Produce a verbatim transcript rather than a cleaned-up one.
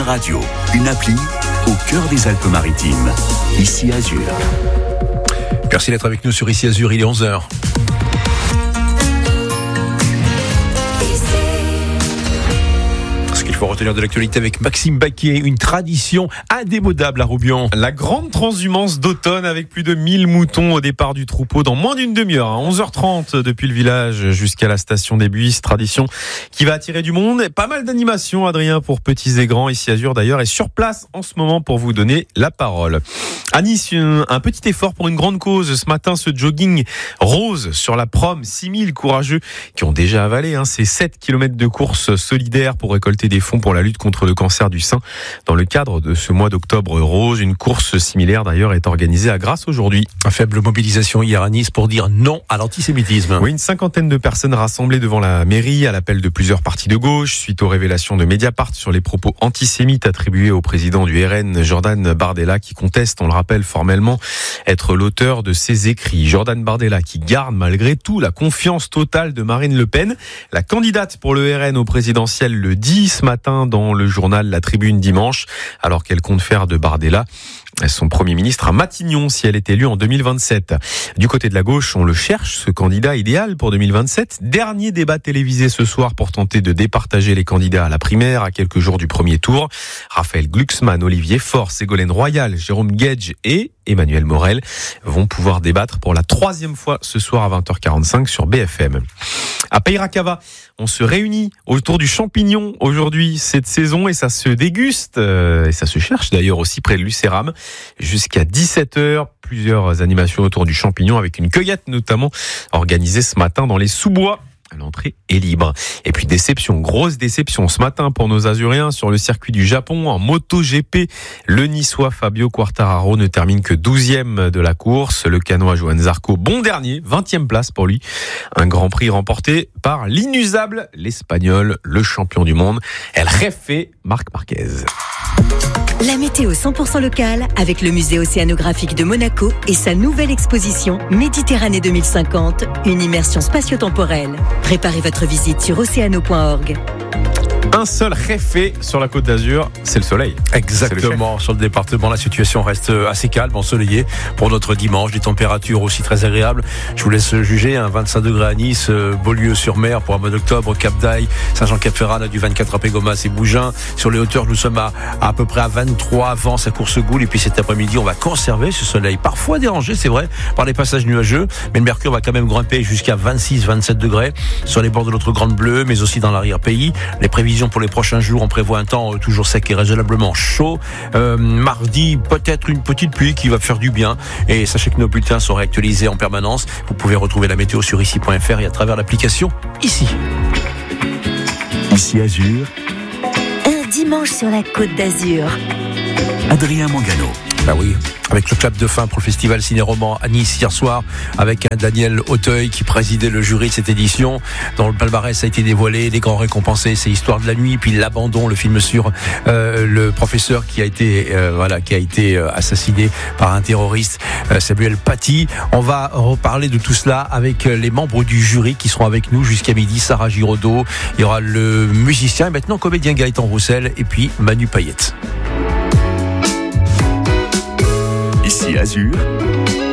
Radio, une appli au cœur des Alpes-Maritimes. Ici Azur. Merci d'être avec nous sur Ici Azur, il est onze heures. Il faut retenir de l'actualité avec Maxime Baquier, une tradition indémodable à Roubion. La grande transhumance d'automne avec plus de mille moutons au départ du troupeau dans moins d'une demi-heure, à onze heures trente depuis le village jusqu'à la station des Buisses. Tradition qui va attirer du monde et pas mal d'animations, Adrien, pour petits et grands. Ici Azur d'ailleurs est sur place en ce moment pour vous donner la parole. À Nice, un petit effort pour une grande cause. Ce matin, ce jogging rose sur la prom. six mille courageux qui ont déjà avalé hein, ces sept kilomètres de course solidaire pour récolter des fonds pour la lutte contre le cancer du sein. Dans le cadre de ce mois d'octobre rose, une course similaire d'ailleurs est organisée à Grasse aujourd'hui. Un faible mobilisation hier à Nice pour dire non à l'antisémitisme. Oui, une cinquantaine de personnes rassemblées devant la mairie à l'appel de plusieurs partis de gauche suite aux révélations de Mediapart sur les propos antisémites attribués au président du R N, Jordan Bardella, qui conteste, on le rappelle formellement, être l'auteur de ces écrits. Jordan Bardella qui garde malgré tout la confiance totale de Marine Le Pen. La candidate pour le R N au présidentiel le dit ce matin dans le journal La Tribune dimanche, alors qu'elle compte faire de Bardella son Premier ministre à Matignon si elle est élue en deux mille vingt-sept. Du côté de la gauche, on le cherche, ce candidat idéal pour deux mille vingt-sept. Dernier débat télévisé ce soir pour tenter de départager les candidats à la primaire à quelques jours du premier tour. Raphaël Glucksmann, Olivier Faure, Ségolène Royal, Jérôme Guedj et Emmanuel Morel vont pouvoir débattre pour la troisième fois ce soir à vingt heures quarante-cinq sur B F M. À Peyrakava, on se réunit autour du champignon aujourd'hui cette saison et ça se déguste euh, et ça se cherche d'ailleurs aussi près de Lucéram jusqu'à dix-sept heures. Plusieurs animations autour du champignon avec une cueillette notamment organisée ce matin dans les sous-bois. L'entrée est libre. Et puis déception, grosse déception ce matin pour nos Azuréens sur le circuit du Japon en MotoGP. Le Niçois Fabio Quartararo ne termine que douzième de la course. Le Canois Johan Zarco, bon dernier, vingtième place pour lui. Un grand prix remporté par l'inusable, l'Espagnol, le champion du monde, El Jefe Marc Marquez. La météo cent pour cent locale avec le musée océanographique de Monaco et sa nouvelle exposition Méditerranée deux mille cinquante, une immersion spatio-temporelle. Préparez votre visite sur océano point org. Un seul réfé sur la Côte d'Azur, c'est le soleil. Exactement, le sur le département, la situation reste assez calme, ensoleillée pour notre dimanche. Des températures aussi très agréables. Je vous laisse juger, hein, vingt-cinq degrés à Nice, Beaulieu-sur-Mer pour un mois d'octobre, Cap d'Aille, Saint-Jean-Cap-Ferrat, du vingt-quatre à Pégomas et Bougins. Sur les hauteurs, nous sommes à, à peu près à vingt-trois, Vence à Coursegoule. Et puis cet après-midi, on va conserver ce soleil, parfois dérangé, c'est vrai, par les passages nuageux. Mais le mercure va quand même grimper jusqu'à vingt-six, vingt-sept degrés sur les bords de notre Grande Bleue, mais aussi dans l'arrière-pays. Les prévisions pour les prochains jours, on prévoit un temps toujours sec et raisonnablement chaud. Euh, mardi, peut-être une petite pluie qui va faire du bien. Et sachez que nos bulletins sont réactualisés en permanence. Vous pouvez retrouver la météo sur ici point f r et à travers l'application Ici. Ici Azur. Un dimanche sur la Côte d'Azur. Adrien Mangano. Bah oui, avec le clap de fin pour le festival ciné-roman à Nice hier soir, avec un Daniel Auteuil qui présidait le jury de cette édition, dont le palmarès a été dévoilé, les grands récompensés, c'est Histoire de la nuit, puis L'abandon, le film sur euh, le professeur qui a été euh, voilà qui a été euh, assassiné par un terroriste, euh, Samuel Paty. On va reparler de tout cela avec les membres du jury qui seront avec nous jusqu'à midi. Sarah Giraudot, il y aura le musicien et maintenant comédien Gaëtan Roussel et puis Manu Payette. Ici Azur.